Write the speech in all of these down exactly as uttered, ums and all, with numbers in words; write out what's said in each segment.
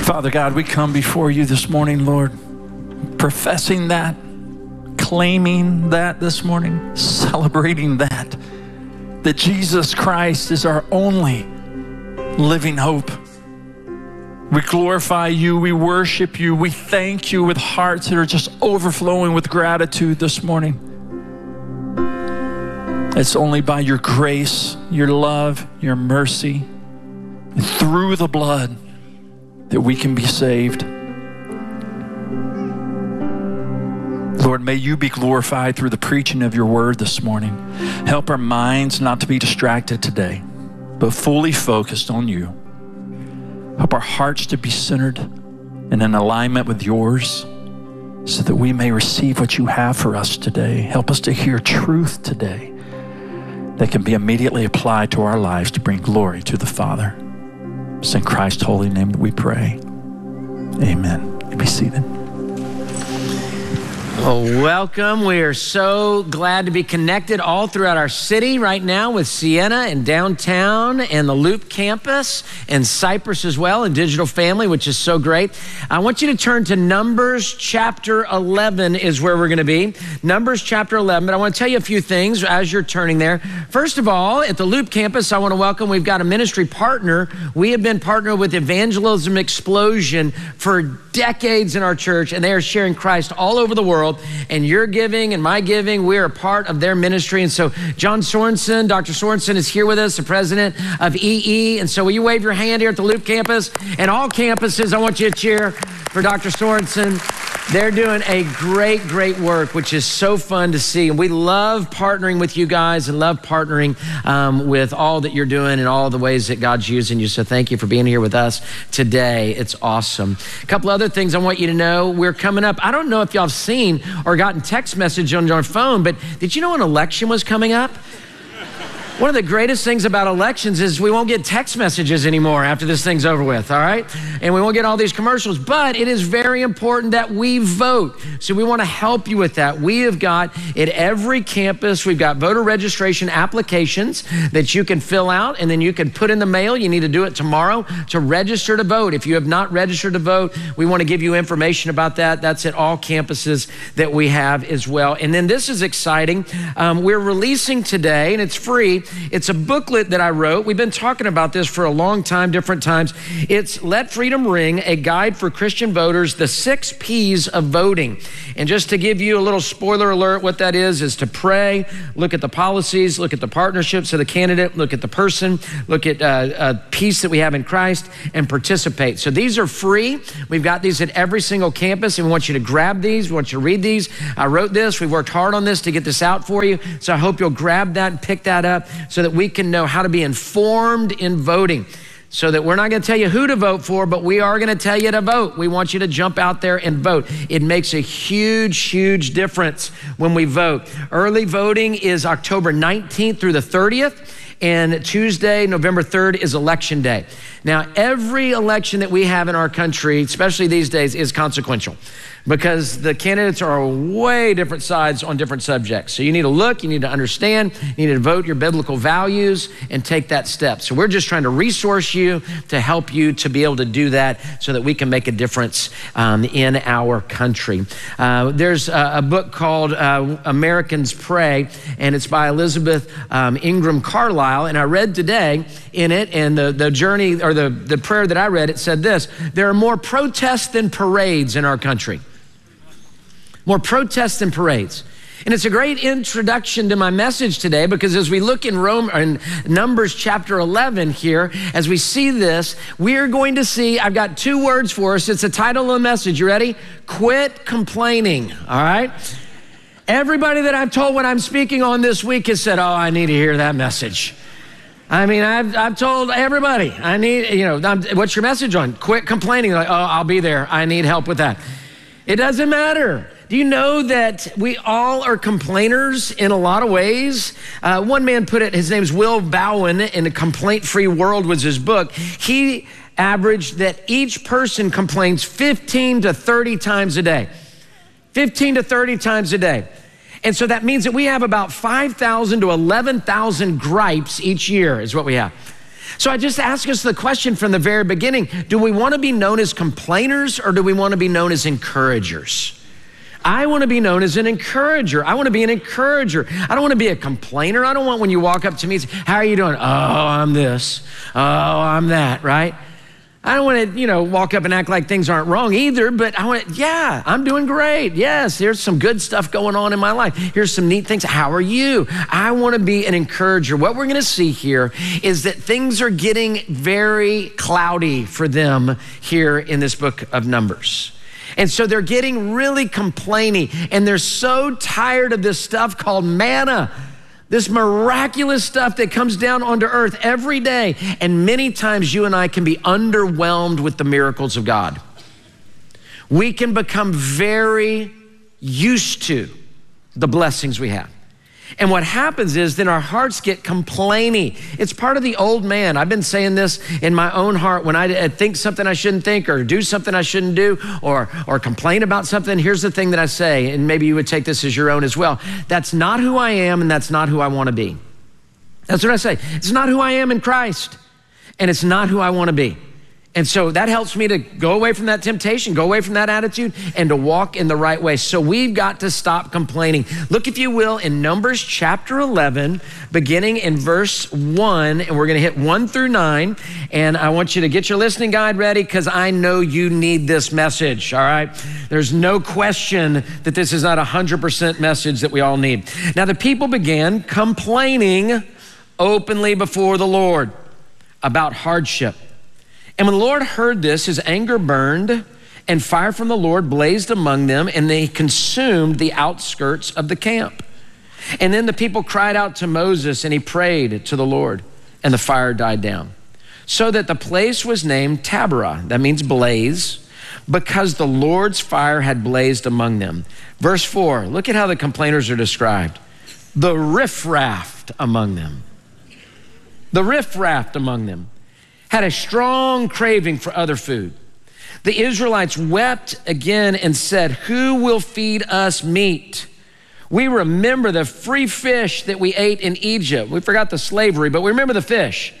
Father God, we come before you this morning, Lord, professing that, claiming that this morning, celebrating that, that Jesus Christ is our only living hope. We glorify you, we worship you, we thank you with hearts that are just overflowing with gratitude this morning. It's only by your grace, your love, your mercy, and through the blood that we can be saved. Lord, may you be glorified through the preaching of your word this morning. Help our minds not to be distracted today, but fully focused on you. Help our hearts to be centered and in alignment with yours so that we may receive what you have for us today. Help us to hear truth today that can be immediately applied to our lives to bring glory to the Father. It's in Christ's holy name that we pray. Amen. You be seated. Well, welcome. We are so glad to be connected all throughout our city right now with Sienna and downtown and the Loop campus and Cypress as well and Digital Family, which is so great. I want you to turn to Numbers chapter eleven is where we're going to be. Numbers chapter eleven. But I want to tell you a few things as you're turning there. First of all, at the Loop campus, I want to welcome, we've got a ministry partner. We have been partnered with Evangelism Explosion for decades in our church, and they are sharing Christ all over the world. And your giving and my giving, we're a part of their ministry. And so John Sorensen, Doctor Sorensen is here with us, the president of E E. And so will you wave your hand here at the Loop campus? And all campuses, I want you to cheer for Doctor Sorensen. They're doing a great, great work, which is so fun to see. And we love partnering with you guys and love partnering um, with all that you're doing and all the ways that God's using you. So thank you for being here with us today. It's awesome. A couple other things I want you to know. We're coming up. I don't know if y'all have seen or gotten text message on your phone, but did you know an election was coming up? One of the greatest things about elections is we won't get text messages anymore after this thing's over with, all right? And we won't get all these commercials, but it is very important that we vote. So we want to help you with that. We have got at every campus, we've got voter registration applications that you can fill out and then you can put in the mail. You need to do it tomorrow to register to vote. If you have not registered to vote, we want to give you information about that. That's at all campuses that we have as well. And then this is exciting. Um, we're releasing today, and it's free. It's a booklet that I wrote. We've been talking about this for a long time, different times. It's Let Freedom Ring, a guide for Christian voters, the six P's of voting. And just to give you a little spoiler alert, what that is, is to pray, look at the policies, look at the partnerships of the candidate, look at the person, look at uh, a peace that we have in Christ, and participate. So these are free. We've got these at every single campus, and we want you to grab these. We want you to read these. I wrote this. We worked hard on this to get this out for you. So I hope you'll grab that and pick that up so that we can know how to be informed in voting. So that we're not going to tell you who to vote for, but we are going to tell you to vote. We want you to jump out there and vote. It makes a huge, huge difference when we vote. Early voting is October nineteenth through the thirtieth. And Tuesday, November third, is election day. Now, every election that we have in our country, especially these days, is consequential because the candidates are on way different sides on different subjects. So you need to look, you need to understand, you need to vote your biblical values and take that step. So we're just trying to resource you to help you to be able to do that so that we can make a difference um, in our country. Uh, there's a, a book called uh, Americans Pray, and it's by Elizabeth um, Ingram Carlisle. And I read today in it, and the, the journey or the, the prayer that I read, it said this: there are more protests than parades in our country. More protests than parades. And it's a great introduction to my message today because as we look in Rome, in Numbers chapter eleven here, as we see this, we are going to see, I've got two words for us. It's the title of the message. You ready? Quit complaining, all right? Everybody that I've told when I'm speaking on this week has said, oh, I need to hear that message. I mean, I've, I've told everybody, I need, you know, I'm, what's your message on? Quit complaining. Like, oh, I'll be there. I need help with that. It doesn't matter. Do you know that we all are complainers in a lot of ways? Uh, one man put it, his name's Will Bowen, in A Complaint-Free World was his book. He averaged that each person complains fifteen to thirty times a day. fifteen to thirty times a day. And so that means that we have about five thousand to eleven thousand gripes each year is what we have. So I just ask us the question from the very beginning, do we want to be known as complainers or do we want to be known as encouragers? I want to be known as an encourager. I want to be an encourager. I don't want to be a complainer. I don't want when you walk up to me and say, how are you doing? Oh, I'm this. Oh, I'm that, right? I don't want to, you know, walk up and act like things aren't wrong either, but I want to, yeah, I'm doing great. Yes, there's some good stuff going on in my life. Here's some neat things. How are you? I want to be an encourager. What we're going to see here is that things are getting very cloudy for them here in this book of Numbers. And so they're getting really complaining, and they're so tired of this stuff called manna, this miraculous stuff that comes down onto earth every day. And many times you and I can be underwhelmed with the miracles of God. We can become very used to the blessings we have. And what happens is then our hearts get complaining. It's part of the old man. I've been saying this in my own heart when I think something I shouldn't think or do something I shouldn't do or, or complain about something. Here's the thing that I say, and maybe you would take this as your own as well. That's not who I am, and that's not who I want to be. That's what I say. It's not who I am in Christ, and it's not who I want to be. And so that helps me to go away from that temptation, go away from that attitude, and to walk in the right way. So we've got to stop complaining. Look, if you will, in Numbers chapter eleven, beginning in verse one, and we're going to hit one through nine. And I want you to get your listening guide ready because I know you need this message, all right? There's no question that this is not a one hundred percent message that we all need. Now, the people began complaining openly before the Lord about hardship. And when the Lord heard this, his anger burned, and fire from the Lord blazed among them, and they consumed the outskirts of the camp. And then the people cried out to Moses, and he prayed to the Lord, and the fire died down. So that the place was named Taberah, that means blaze, because the Lord's fire had blazed among them. Verse four, look at how the complainers are described. The riffraff among them. The riffraff among them had a strong craving for other food. The Israelites wept again and said, who will feed us meat? We remember the free fish that we ate in Egypt. We forgot the slavery, but we remember the fish.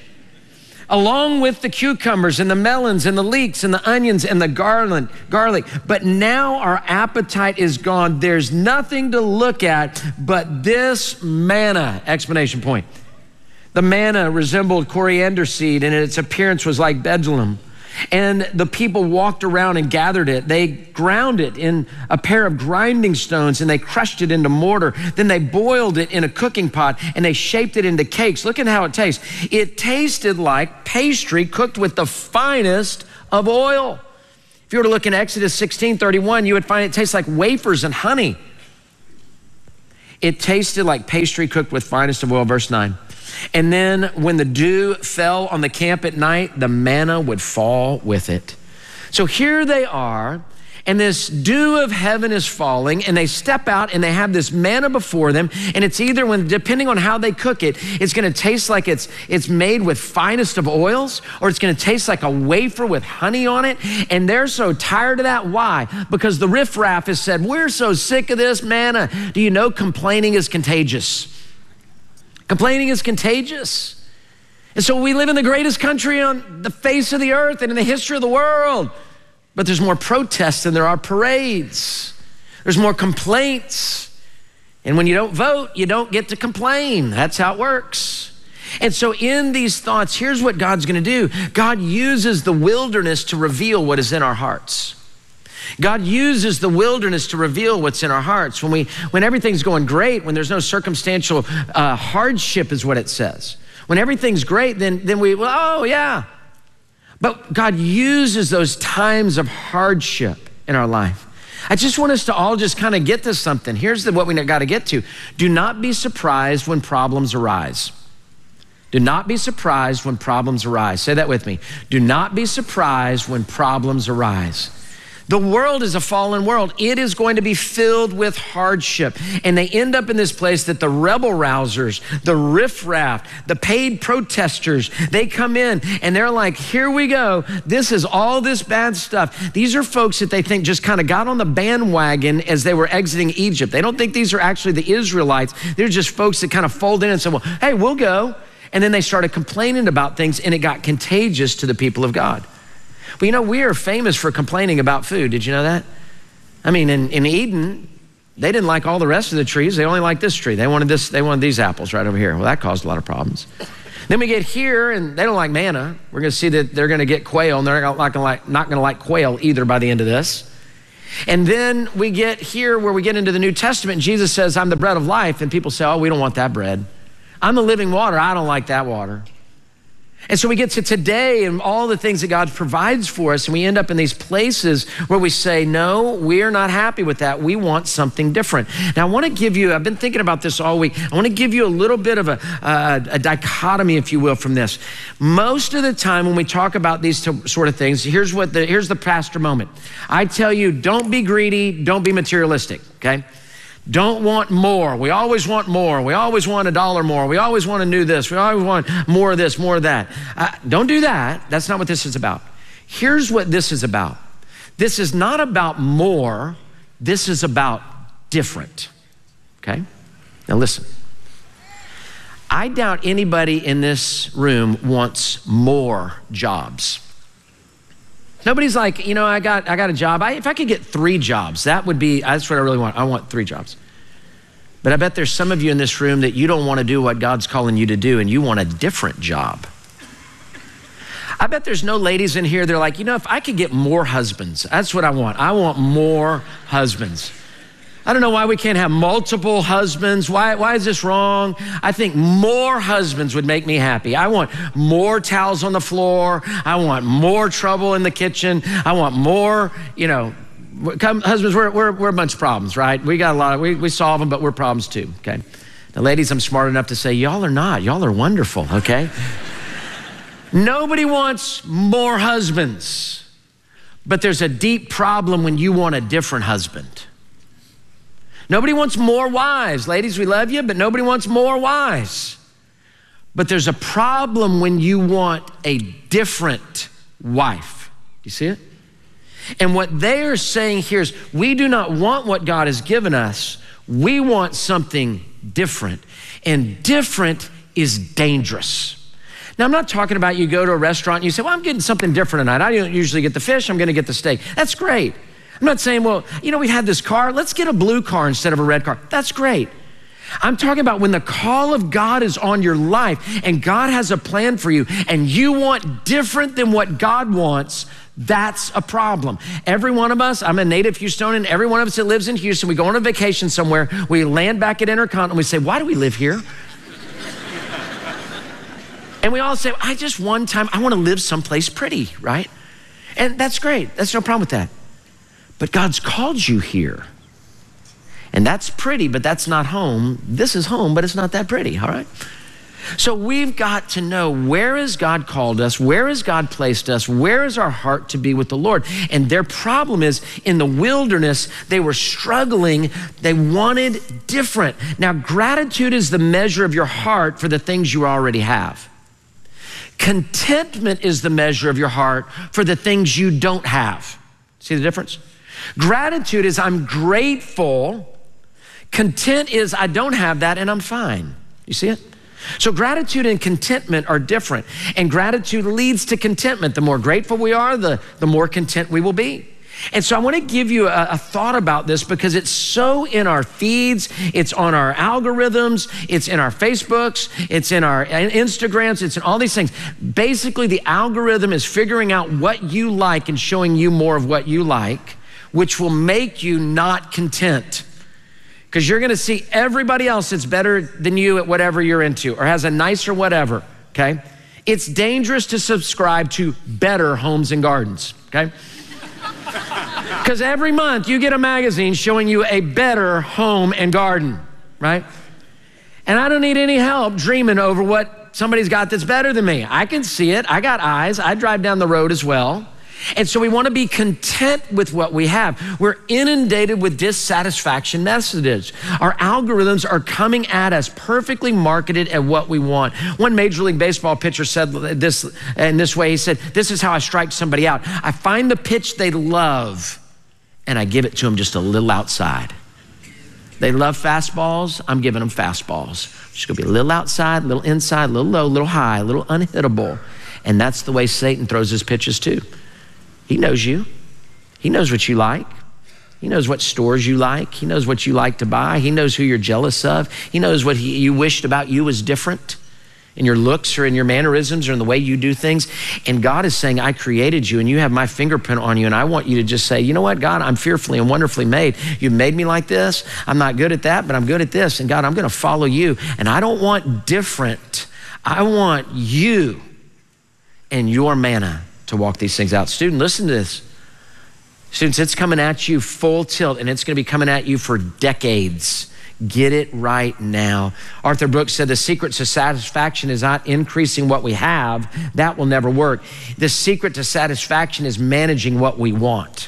Along with the cucumbers and the melons and the leeks and the onions and the garland, garlic. But now our appetite is gone. There's nothing to look at but this manna, exclamation point. The manna resembled coriander seed, and its appearance was like bedlam. And the people walked around and gathered it. They ground it in a pair of grinding stones, and they crushed it into mortar. Then they boiled it in a cooking pot, and they shaped it into cakes. Look at how it tastes. It tasted like pastry cooked with the finest of oil. If you were to look in Exodus sixteen thirty-one, you would find it tastes like wafers and honey. It tasted like pastry cooked with finest of oil, verse nine. And then when the dew fell on the camp at night, the manna would fall with it. So here they are, and this dew of heaven is falling, and they step out and they have this manna before them. And it's either when, depending on how they cook it, it's going to taste like it's, it's made with finest of oils, or it's going to taste like a wafer with honey on it. And they're so tired of that. Why? Because the riffraff has said, we're so sick of this manna. Do you know complaining is contagious? Complaining is contagious. And so we live in the greatest country on the face of the earth and in the history of the world. But there's more protests than there are parades. There's more complaints. And when you don't vote, you don't get to complain. That's how it works. And so in these thoughts, here's what God's gonna do. God uses the wilderness to reveal what is in our hearts. God uses the wilderness to reveal what's in our hearts. When we, when everything's going great, when there's no circumstantial uh, hardship is what it says. When everything's great, then, then we, well, oh yeah. But God uses those times of hardship in our life. I just want us to all just kind of get to something. Here's the, what we got to get to. Do not be surprised when problems arise. Do not be surprised when problems arise. Say that with me. Do not be surprised when problems arise. The world is a fallen world. It is going to be filled with hardship. And they end up in this place that the rebel rousers, the riffraff, the paid protesters, they come in and they're like, here we go. This is all this bad stuff. These are folks that they think just kind of got on the bandwagon as they were exiting Egypt. They don't think these are actually the Israelites. They're just folks that kind of fold in and say, well, hey, we'll go. And then they started complaining about things, and it got contagious to the people of God. But you know, we are famous for complaining about food. Did you know that? I mean, in, in Eden, they didn't like all the rest of the trees. They only liked this tree. They wanted this, they wanted these apples right over here. Well, that caused a lot of problems. Then we get here, and they don't like manna. We're gonna see that they're gonna get quail, and they're not gonna like, not gonna like quail either by the end of this. And then we get here where we get into the New Testament, and Jesus says, I'm the bread of life, and people say, oh, we don't want that bread. I'm the living water, I don't like that water. And so we get to today and all the things that God provides for us, and we end up in these places where we say, no, we're not happy with that. We want something different. Now, I want to give you, I've been thinking about this all week. I want to give you a little bit of a, a, a dichotomy, if you will, from this. Most of the time when we talk about these t- sort of things, here's what the, here's the pastor moment. I tell you, don't be greedy, don't be materialistic, okay? Don't want more. We always want more. We always want a dollar more. We always want to do this. We always want more of this, more of that. Uh, don't do that. That's not what this is about. Here's what this is about. This is not about more. This is about different, okay? Now listen. I doubt anybody in this room wants more jobs. Nobody's like, you know, I got I got a job. I, if I could get three jobs, that would be, that's what I really want. I want three jobs. But I bet there's some of you in this room that you don't want to do what God's calling you to do, and you want a different job. I bet there's no ladies in here, they're like, you know, if I could get more husbands, that's what I want. I want more husbands. I don't know why we can't have multiple husbands. Why, why is this wrong? I think more husbands would make me happy. I want more towels on the floor. I want more trouble in the kitchen. I want more, you know, come, husbands, we're, we're, we're a bunch of problems, right? We got a lot of, we, we solve them, but we're problems too, okay? Now, ladies, I'm smart enough to say, y'all are not. Y'all are wonderful, okay? Nobody wants more husbands, but there's a deep problem when you want a different husband. Nobody wants more wives. Ladies, we love you, but nobody wants more wives. But there's a problem when you want a different wife. You see it? And what they are saying here is, we do not want what God has given us. We want something different. And different is dangerous. Now, I'm not talking about you go to a restaurant and you say, well, I'm getting something different tonight. I don't usually get the fish. I'm going to get the steak. That's great. I'm not saying, well, you know, we had this car. Let's get a blue car instead of a red car. That's great. I'm talking about when the call of God is on your life and God has a plan for you and you want different than what God wants, that's a problem. Every one of us, I'm a native Houstonian, every one of us that lives in Houston, we go on a vacation somewhere, we land back at Intercontinental, we say, why do we live here? And we all say, I just one time, I want to live someplace pretty, right? And that's great. That's no problem with that. But God's called you here. And that's pretty, but that's not home. This is home, but it's not that pretty, all right? So we've got to know, where has God called us? Where has God placed us? Where is our heart to be with the Lord? And their problem is, in the wilderness, they were struggling. They wanted different. Now, gratitude is the measure of your heart for the things you already have. Contentment is the measure of your heart for the things you don't have. See the difference? Gratitude is, I'm grateful. Content is, I don't have that and I'm fine. You see it? So gratitude and contentment are different. And gratitude leads to contentment. The more grateful we are, the, the more content we will be. And so I want to give you a, a thought about this because it's so in our feeds, it's on our algorithms, it's in our Facebooks, it's in our Instagrams, it's in all these things. Basically, the algorithm is figuring out what you like and showing you more of what you like, which will make you not content. Because you're going to see everybody else that's better than you at whatever you're into or has a nicer whatever, okay? It's dangerous to subscribe to Better Homes and Gardens, okay? Because every month you get a magazine showing you a better home and garden, right? And I don't need any help dreaming over what somebody's got that's better than me. I can see it. I got eyes. I drive down the road as well. And so we want to be content with what we have. We're inundated with dissatisfaction messages. Our algorithms are coming at us perfectly marketed at what we want. One Major League Baseball pitcher said this in this way. He said, this is how I strike somebody out. I find the pitch they love and I give it to them just a little outside. They love fastballs. I'm giving them fastballs. Just gonna be a little outside, a little inside, a little low, a little high, a little unhittable. And that's the way Satan throws his pitches too. He knows you. He knows what you like. He knows what stores you like. He knows what you like to buy. He knows who you're jealous of. He knows what he, you wished about you was different in your looks or in your mannerisms or in the way you do things. And God is saying, I created you and you have my fingerprint on you. And I want you to just say, you know what, God, I'm fearfully and wonderfully made. You made me like this. I'm not good at that, but I'm good at this. And God, I'm going to follow you. And I don't want different. I want you and your manna to walk these things out. Student, listen to this. Students, it's coming at you full tilt, and it's going to be coming at you for decades. Get it right now. Arthur Brooks said the secret to satisfaction is not increasing what we have. That will never work. The secret to satisfaction is managing what we want.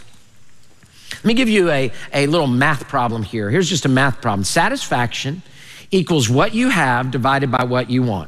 Let me give you a, a little math problem here. Here's just a math problem. Satisfaction equals what you have divided by what you want.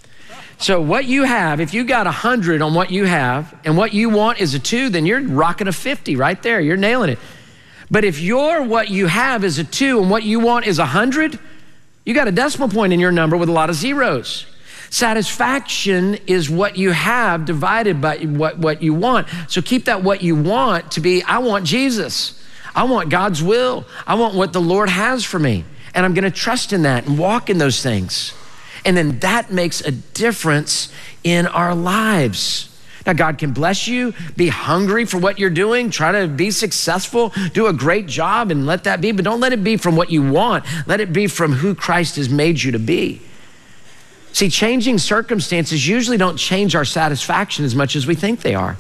So what you have, if you got a hundred on what you have and what you want is a two, then you're rocking a fifty right there. You're nailing it. But if your what you have is a two and what you want is a hundred, you got a decimal point in your number with a lot of zeros. Satisfaction is what you have divided by what, what you want. So keep that what you want to be, I want Jesus. I want God's will. I want what the Lord has for me. And I'm gonna trust in that and walk in those things. And then that makes a difference in our lives. Now, God can bless you, be hungry for what you're doing, try to be successful, do a great job and let that be, but don't let it be from what you want. Let it be from who Christ has made you to be. See, changing circumstances usually don't change our satisfaction as much as we think they are,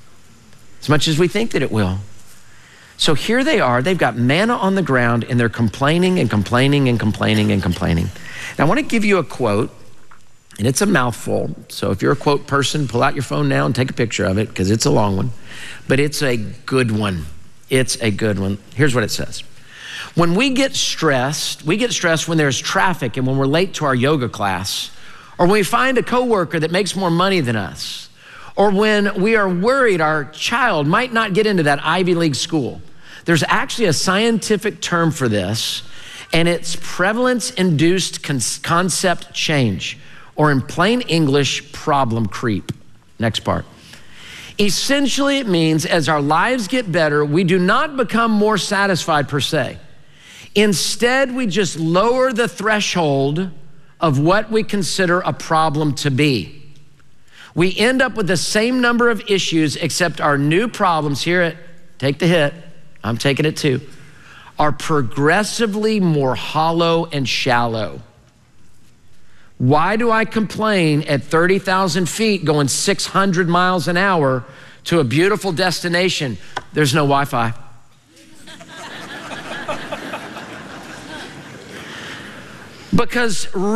as much as we think that it will. So here they are, they've got manna on the ground and they're complaining and complaining and complaining and complaining. Now, I want to give you a quote, and it's a mouthful. So if you're a quote person, pull out your phone now and take a picture of it because it's a long one, but it's a good one. It's a good one. Here's what it says. When we get stressed, we get stressed when there's traffic and when we're late to our yoga class, or when we find a coworker that makes more money than us, or when we are worried our child might not get into that Ivy League school. There's actually a scientific term for this, and it's prevalence-induced concept change, or in plain English, problem creep. Next part. Essentially, it means as our lives get better, we do not become more satisfied per se. Instead, we just lower the threshold of what we consider a problem to be. We end up with the same number of issues, except our new problems, hear it, take the hit, I'm taking it too, are progressively more hollow and shallow. Why do I complain at thirty thousand feet going six hundred miles an hour to a beautiful destination? There's no Wi-Fi. Because